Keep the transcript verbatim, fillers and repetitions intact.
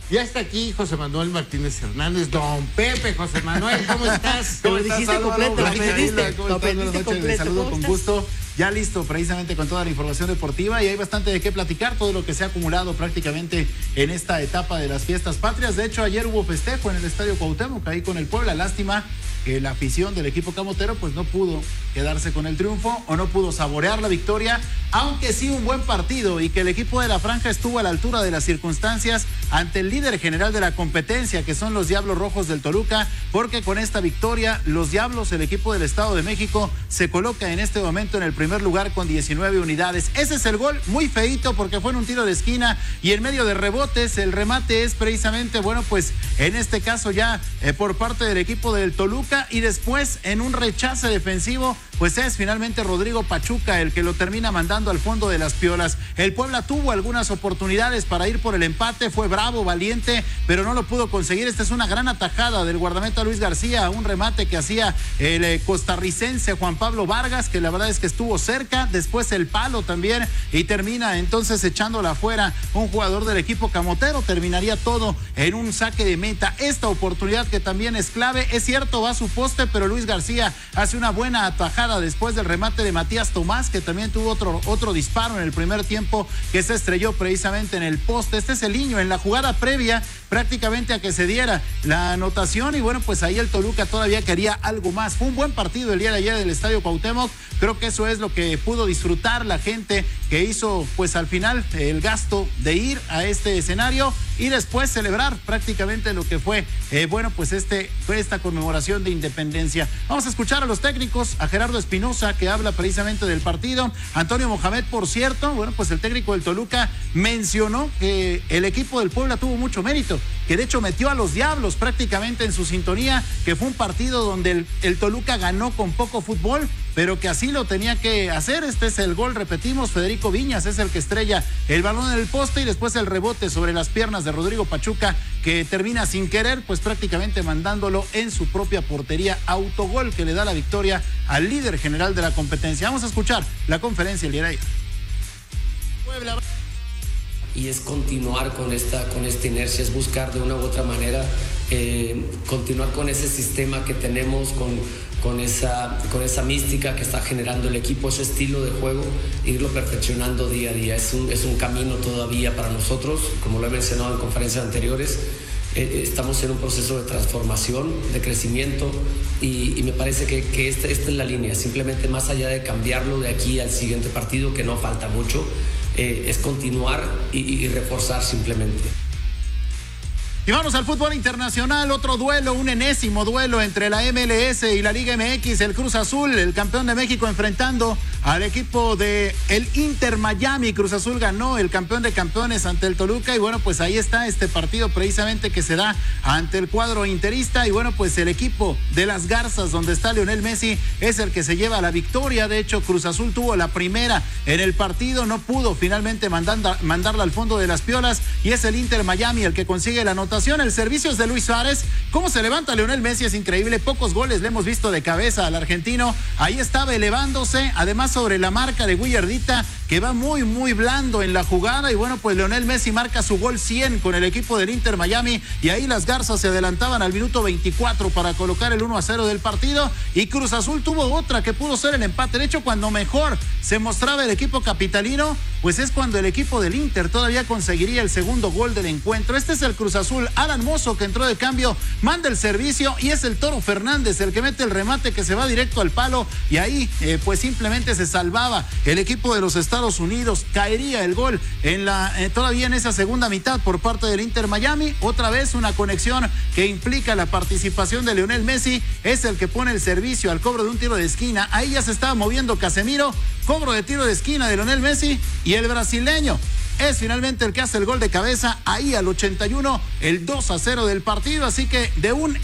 Ya está aquí José Manuel Martínez Hernández. Don Pepe, José Manuel, ¿cómo estás? ¿Cómo estás, dijiste Álvaro? completo, ¿Cómo lo pediste, estás? ¿Cómo lo estás? Buenas pediste noches, completo. les saludo ¿Cómo con estás? gusto. Ya listo precisamente con toda la información deportiva y hay bastante de qué platicar, todo lo que se ha acumulado prácticamente en esta etapa de las fiestas patrias. De hecho, ayer hubo festejo en el Estadio Cuauhtémoc, ahí con el Puebla. Lástima que la afición del equipo camotero pues no pudo quedarse con el triunfo o no pudo saborear la victoria, aunque sí un buen partido y que el equipo de la Franja estuvo a la altura de las circunstancias ante el líder general de la competencia, que son los Diablos Rojos del Toluca, porque con esta victoria los Diablos, el equipo del Estado de México, se coloca en este momento en el primer lugar con diecinueve unidades. Ese es el gol, muy feíto porque fue en un tiro de esquina y en medio de rebotes. El remate es precisamente, bueno, pues en este caso ya eh, por parte del equipo del Toluca, y después en un rechace defensivo pues es finalmente Rodrigo Pachuca el que lo termina mandando al fondo de las piolas. El Puebla tuvo algunas oportunidades para ir por el empate, fue bravo, valiente, pero no lo pudo conseguir. Esta es una gran atajada del guardameta Luis García, un remate que hacía el eh, costarricense Juan Pablo Vargas, que la verdad es que estuvo cerca, después el palo también, y termina entonces echándola afuera un jugador del equipo camotero. Terminaría todo en un saque de meta. Esta oportunidad que también es clave, es cierto, va a su poste, pero Luis García hace una buena atajada después del remate de Matías Tomás, que también tuvo otro, otro disparo en el primer tiempo que se estrelló precisamente en el poste. Este es el niño en la jugada previa prácticamente a que se diera la anotación, y bueno, pues ahí el Toluca todavía quería algo más. Fue un buen partido el día de ayer del Estadio Cuauhtémoc. Creo que eso es lo que pudo disfrutar la gente que hizo pues al final el gasto de ir a este escenario y después celebrar prácticamente lo que fue eh, bueno pues este fue esta conmemoración de independencia. Vamos a escuchar a los técnicos, a Gerardo Espinosa, que habla precisamente del partido. Antonio Mohamed, por cierto, bueno, pues el técnico del Toluca mencionó que el equipo del Puebla tuvo mucho mérito, que de hecho metió a los Diablos prácticamente en su sintonía, que fue un partido donde el, el Toluca ganó con poco fútbol, pero que así lo tenía que hacer. Este es el gol, repetimos, Federico Viñas es el que estrella el balón en el poste, y después el rebote sobre las piernas de Rodrigo Pachuca, que termina sin querer, pues prácticamente mandándolo en su propia portería. Autogol que le da la victoria al líder general de la competencia. Vamos a escuchar la conferencia el día de ayer. Puebla. Y es continuar con esta, con esta inercia, es buscar de una u otra manera eh, continuar con ese sistema que tenemos, con, con, esa, con esa mística que está generando el equipo, ese estilo de juego, irlo perfeccionando día a día. Es un, es un camino todavía para nosotros, como lo he mencionado en conferencias anteriores. Eh, estamos en un proceso de transformación, de crecimiento, y, y me parece que, que esta, esta es la línea. Simplemente, más allá de cambiarlo de aquí al siguiente partido, que no falta mucho, Eh, es continuar y, y reforzar simplemente. Y vamos al fútbol internacional, otro duelo, un enésimo duelo entre la M L S y la Liga M X. El Cruz Azul, el campeón de México, enfrentando al equipo de el Inter Miami. Cruz Azul ganó, el campeón de campeones, ante el Toluca, y bueno, pues ahí está este partido precisamente que se da ante el cuadro interista. Y bueno, pues el equipo de las Garzas, donde está Lionel Messi, es el que se lleva la victoria. De hecho, Cruz Azul tuvo la primera en el partido, no pudo finalmente mandanda, mandarla al fondo de las piolas, y es el Inter Miami el que consigue la anotación. El servicio es de Luis Suárez. Cómo se levanta Lionel Messi es increíble. Pocos goles le hemos visto de cabeza al argentino. Ahí estaba elevándose, además sobre la marca de Guillardita, que va muy muy blando en la jugada, y bueno, pues Lionel Messi marca su gol cien con el equipo del Inter Miami, y ahí las Garzas se adelantaban al minuto veinticuatro para colocar el uno a cero del partido, y Cruz Azul tuvo otra que pudo ser el empate. De hecho, cuando mejor se mostraba el equipo capitalino, pues es cuando el equipo del Inter todavía conseguiría el segundo gol del encuentro. Este es el Cruz Azul. Alan Mozo, que entró de cambio, manda el servicio, y es el Toro Fernández el que mete el remate que se va directo al palo, y ahí eh, pues simplemente se salvaba el equipo de los Estados Unidos. Caería el gol en la eh, todavía en esa segunda mitad por parte del Inter Miami. Otra vez una conexión que implica la participación de Lionel Messi, es el que pone el servicio al cobro de un tiro de esquina. Ahí ya se estaba moviendo Casemiro, cobro de tiro de esquina de Lionel Messi, y el brasileño es finalmente el que hace el gol de cabeza ahí al ochenta y uno, el dos a cero del partido. Así que de un